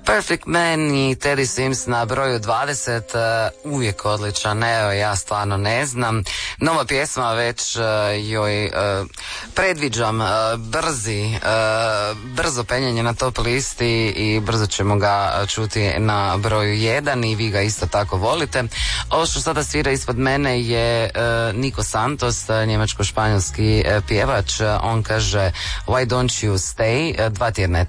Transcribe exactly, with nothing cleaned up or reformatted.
Perfect Man i Teddy Swims na broju dvadeset, uh, uvijek odličan, evo ja stvarno ne znam. Nova pjesma već uh, joj uh, predviđam uh, brzi, uh, brzo penjanje na top listi i brzo ćemo ga čuti na broju jedan i vi ga isto tako volite. Ovo što sada svira ispod mene je uh, Nico Santos, njemačko-španjolski uh, pjevač. Uh, on kaže Why don't you stay? Uh, dva tjedna je